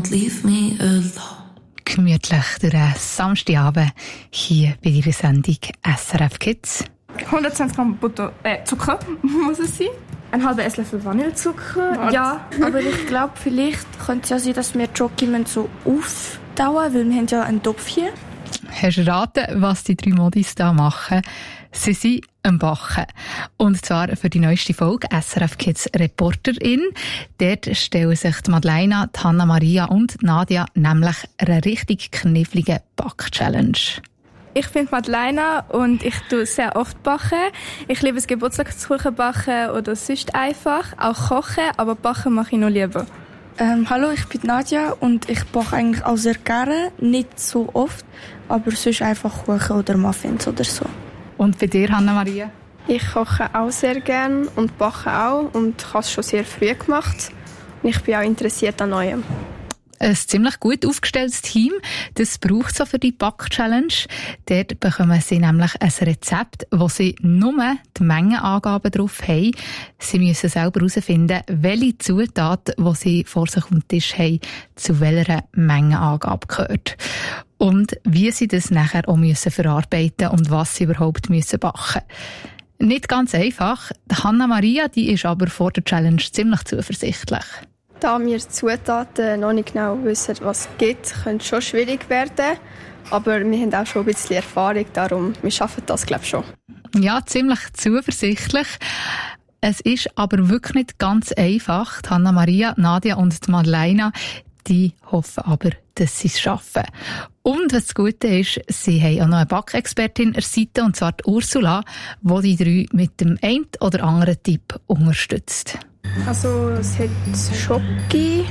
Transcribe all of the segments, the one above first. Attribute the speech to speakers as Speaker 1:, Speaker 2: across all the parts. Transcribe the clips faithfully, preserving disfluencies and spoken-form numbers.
Speaker 1: don't leave me alone.
Speaker 2: Gemütlich durch einen Samstagabend hier bei dieser Sendung S R F Kids.
Speaker 3: hundertzwanzig Gramm Butter, äh, Zucker muss es sein. Ein halber Esslöffel Vanillezucker.
Speaker 4: Ja, aber ich glaube, vielleicht könnte es ja sein, dass wir die Schoki so auftauen, weil wir haben ja einen Topf hier.
Speaker 2: Hast du erraten, was die drei Modis da machen? Sie sind am Backen. Und zwar für die neueste Folge S R F Kids Reporterin. Dort stellen sich die Madeleine, die Hanna Maria und die Nadia nämlich einer richtig kniffligen Back-Challenge.
Speaker 3: Ich bin Madeleine und ich tue sehr oft backen. Ich liebe es, Geburtstagskuchen backen oder sonst einfach. Auch kochen, aber backen mache ich noch lieber.
Speaker 4: Ähm, hallo, ich bin Nadia und ich backe eigentlich auch sehr gerne. Nicht so oft, aber sonst einfach Kuchen oder Muffins oder so.
Speaker 2: Und bei dir, Hanna Maria?
Speaker 5: Ich koche auch sehr gerne und backe auch und habe es schon sehr früh gemacht. Und ich bin auch interessiert an Neuem.
Speaker 2: Ein ziemlich gut aufgestelltes Team, das braucht es für die Back-Challenge. Dort bekommen sie nämlich ein Rezept, wo sie nur die Mengenangaben drauf haben. Sie müssen selber herausfinden, welche Zutaten, die sie vor sich auf dem Tisch haben, zu welcher Mengenangabe gehört. Und wie sie das nachher auch müssen verarbeiten und was sie überhaupt müssen backen. Nicht ganz einfach. Hanna Maria, die ist aber vor der Challenge ziemlich zuversichtlich.
Speaker 5: Da wir die Zutaten noch nicht genau wissen, was es gibt, könnte es schon schwierig werden. Aber wir haben auch schon ein bisschen Erfahrung, darum wir schaffen das, glaube ich, schon.
Speaker 2: Ja, ziemlich zuversichtlich. Es ist aber wirklich nicht ganz einfach. Die Hanna Maria, Nadia und die Madeleine, die hoffen aber, dass sie es schaffen. Und was das Gute ist, sie haben auch noch eine Backexpertin an der Seite, und zwar die Ursula, die die drei mit dem einen oder anderen Tipp unterstützt.
Speaker 5: Also es hat Schoki,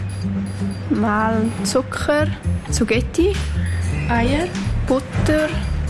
Speaker 5: Mehl, Zucker, Zugetti, Eier, Butter,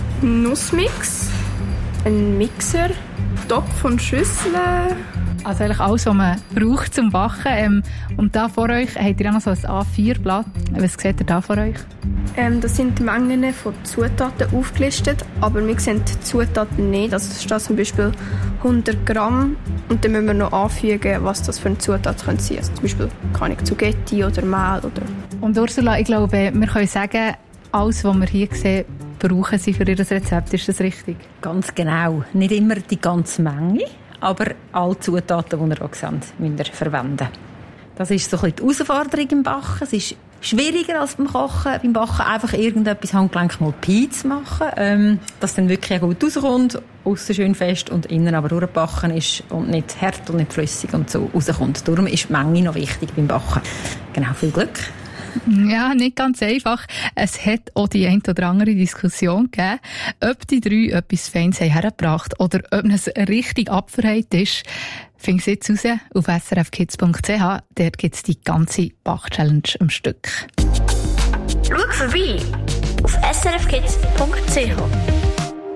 Speaker 5: Nussmix, ein Mixer, Topf und Schüssel.
Speaker 2: Also eigentlich alles, was man braucht zum Backen. Ähm, und da vor euch habt ihr auch noch so ein A vier Blatt. Was seht ihr da vor euch?
Speaker 5: Ähm, das sind die Mengen von Zutaten aufgelistet, aber wir sehen die Zutaten nicht. Also es steht zum Beispiel hundert Gramm und dann müssen wir noch anfügen, was das für eine Zutat sein könnte. Also zum Beispiel keine Zugetti oder Mehl. Oder
Speaker 2: und Ursula, ich glaube, wir können sagen, alles, was wir hier sehen, brauchen sie für ihr Rezept. Ist das richtig?
Speaker 6: Ganz genau. Nicht immer die ganze Menge, aber alle Zutaten, die ihr auch seht, müsst ihr verwenden. Das ist so ein bisschen die Herausforderung im Backen. Es ist schwieriger als beim Kochen. Beim Backen einfach irgendetwas handgelenkig mal Pi zu machen, ähm, dass dann wirklich gut rauskommt, aussen schön fest und innen aber durchgebacken ist und nicht hart und nicht flüssig und so rauskommt. Darum ist die Menge noch wichtig beim Backen. Genau, viel Glück.
Speaker 2: Ja, nicht ganz einfach. Es hat auch die ein oder andere Diskussion gegeben, ob die drei etwas Feines hergebracht haben oder ob es richtig abverheilt ist. Find's jetzt raus auf s r f kids punkt c h. Dort gibt es die ganze Back-Challenge am Stück.
Speaker 7: Schau vorbei auf s r f kids punkt c h.